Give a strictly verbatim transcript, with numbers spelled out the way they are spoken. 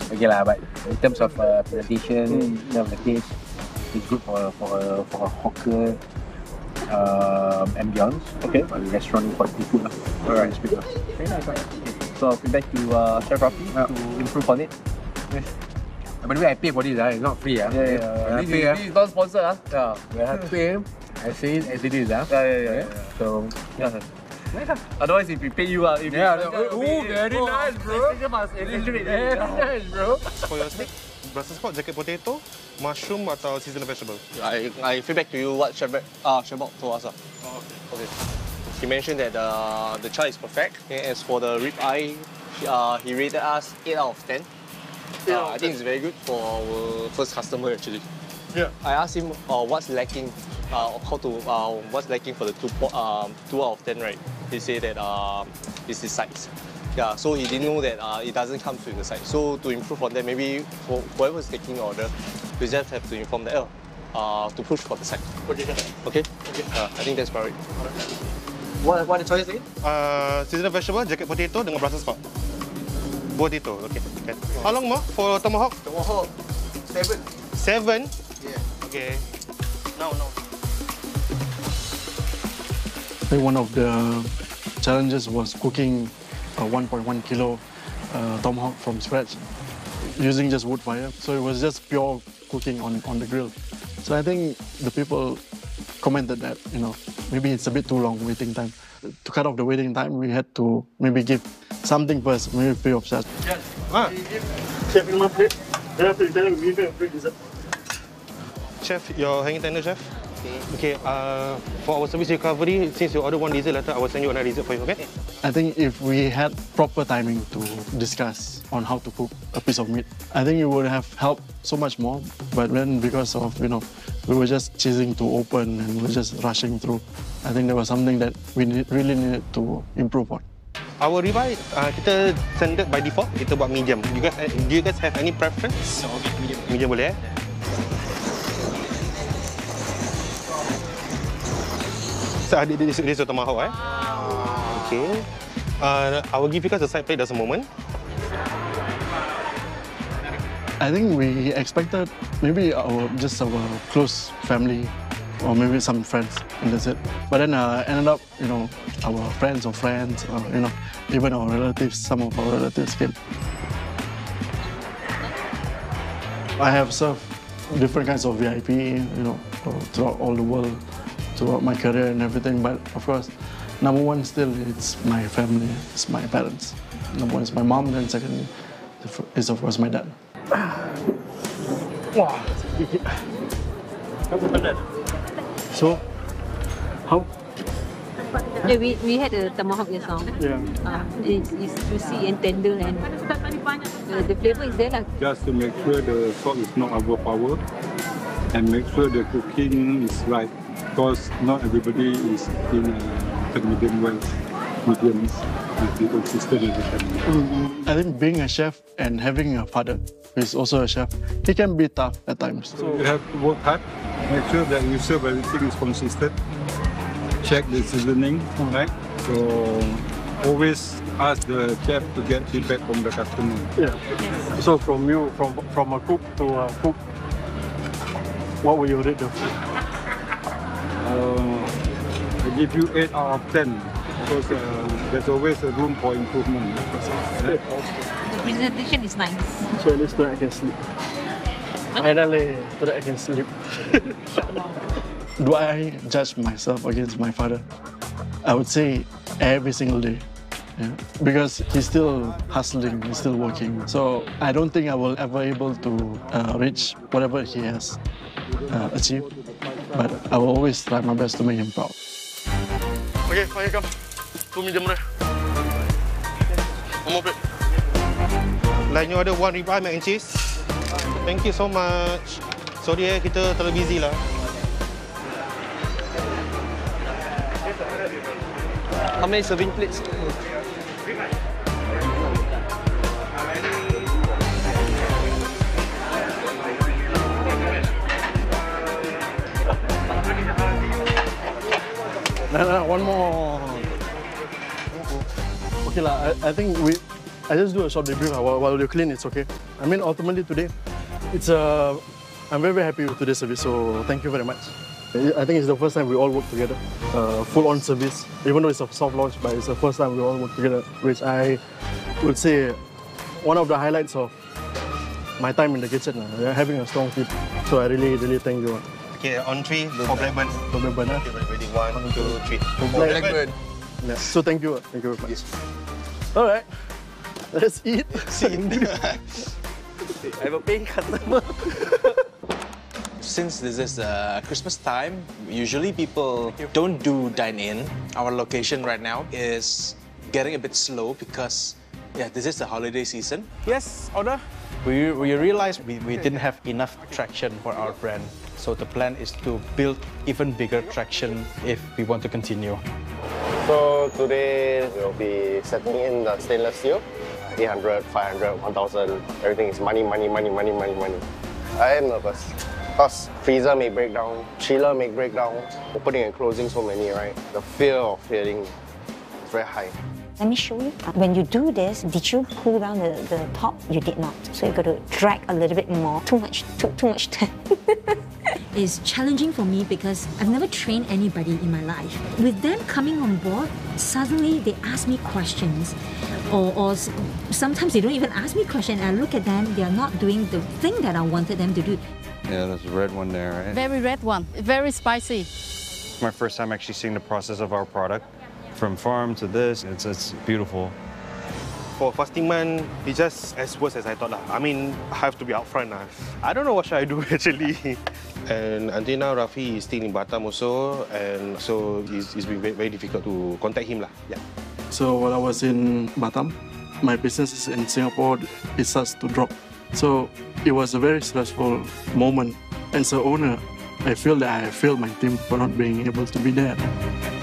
Okay lah, but in terms of uh, presentation, mm. in terms of the taste, it's good for for a, for a hawker um, ambience. Okay. But the restaurant quality food lah. Alright. Very nice. Right? So feedback to uh, Chef Rafi yeah. to improve on it. Yes. By the way, I pay for this, uh, it's not free. Uh. Yeah, yeah, yeah. I This, pay, is, uh. this is not sponsored. Uh. Yeah, when I pay, I say it as it is. Uh. Yeah, yeah, yeah, yeah, yeah. So, Yeah. Otherwise, if we pay you, uh, if yeah, you, oh, oh, very oh, nice, bro. Very Very nice, bro. For your steak, Brussels sprouts, jacket potato, mushroom atau seasonal vegetable? I, I feedback to you what Chef uh, Chef Bob told us. Uh. Oh, Okay. He mentioned that uh, the char is perfect. And as for the rib eye, uh, he rated us eight out of ten. Uh, I think it's very good for our first customer actually. Yeah. I asked him uh, what's lacking, uh, how to uh, what's lacking for the two um, two out of ten, right? He said that um, it's the size. Yeah, so he didn't know that uh, it doesn't come with the size. So to improve on that, maybe for whoever is taking order, we just have to inform them uh, to push for the size. Okay. Okay. Okay. Uh, I think that's about it. What what the choice again? Uh, seasonal vegetable, jacket potato dengan Brussels sprout. Potato, okay. okay. How long more for tomahawk? Tomahawk seven. Seven. Yeah. Okay. Now, now. I think one of the challenges was cooking a one point one kilo uh, tomahawk from scratch using just wood fire. So it was just pure cooking on, on the grill. So I think the people commented that, you know, maybe it's a bit too long waiting time. To cut off the waiting time, we had to maybe give something first, maybe free of charge. Yes. Ah. Chef, in my plate. Yeah, please tell me, give me a free dessert. Chef, your hanging tender, chef. Okay, uh, for our service recovery, since you order one dessert later, I will send you another dessert for you, okay? I think if we had proper timing to discuss on how to cook a piece of meat, I think it would have helped so much more. But then because of, you know, we were just chasing to open and we were just rushing through, I think there was something that we need, really needed to improve on. Our ribeye, uh, kita standard by default, kita buat medium. You guys, do you guys have any preference? No, okay, medium. Medium boleh, eh? So, this, this is the tomahawk, eh? Okay. Uh, I will give you guys a side plate just a moment. I think we expected maybe our, just our close family or maybe some friends, and that's it. But then uh, ended up, you know, our friends or friends, or, you know, even our relatives, some of our relatives came. I have served different kinds of V I P, you know, throughout all the world, throughout my career and everything. But of course, number one still, it's my family, it's my parents. Number one is my mom, then second is of course my dad. Wow. So, how? Yeah, we, we had a tomahawk just now. Yeah. Uh, it's, it's juicy and tender, and uh, the flavour is there. Like. Just to make sure the salt is not overpowered and make sure the cooking is right, because not everybody is in a medium well. Mediums must be consistent in the family. Mm-hmm. I think being a chef and having a father who is also a chef, he can be tough at times. So you have to work hard, make sure that you serve everything is consistent, check the seasoning, mm. right? So always ask the chef to get feedback from the customer. Yeah. So from you, from from a cook to a cook, what will you rate the food? Uh, I give you eight out of ten. Because uh, there's always a room for improvement. The presentation is nice. So at least tonight I can sleep. Finally, tonight I can sleep. Do I judge myself against my father? I would say every single day. Yeah. Because he's still hustling, he's still working. So I don't think I will ever able to uh, reach whatever he has uh, achieved. But I will always try my best to make him proud. Okay, fine, come. Two medium rare. One more plate. Line you order one ribeye mac and cheese. Thank you so much. Sorry eh, kita terlalu busy lah. How many serving plates? No, no, one more. Okay lah. I, I think we I just do a short debrief while, while you're clean, it's okay. I mean, ultimately today, it's a, I'm very, very happy with today's service, so thank you very much. I think it's the first time we all work together, uh, full-on service, even though it's a soft launch, but it's the first time we all work together, which I would say one of the highlights of my time in the kitchen, uh, having a strong team. So I really, really thank you. Okay, on three, for Blackburn. For Blackburn, huh? Okay, ready, one, two, three. For Blackburn. Yeah. So thank you, thank you very much. Yes. All right, let's eat. I have a paying customer. Since this is uh, Christmas time, usually people don't do dine-in. Our location right now is getting a bit slow because yeah, this is the holiday season. Yes, order. We, we realized we, we didn't have enough traction for our brand. So the plan is to build even bigger traction if we want to continue. So today we'll be setting in the stainless steel. eight hundred, five hundred, one thousand, everything is money, money, money, money, money, money. I am nervous. Because freezer may break down, chiller may break down, opening and closing so many, right? The fear of failing is very high. Let me show you. When you do this, did you pull down the, the top? You did not. So you got to drag a little bit more. Too much, too, too much time. It's challenging for me because I've never trained anybody in my life. With them coming on board, suddenly they ask me questions. Or, or sometimes they don't even ask me questions. I look at them, they are not doing the thing that I wanted them to do. Yeah, there's a red one there, right? Very red one, very spicy. My first time actually seeing the process of our product. From farm to this, it's, it's beautiful. For fasting month, it's just as worse as I thought. I mean, I have to be upfront. I don't know what should I do actually. And until now, Rafi is still in Batam also, and so it's, it's been very, very difficult to contact him. Yeah. So while I was in Batam, my business in Singapore, it starts to drop. So it was a very stressful moment. As an owner, I feel that I failed my team for not being able to be there.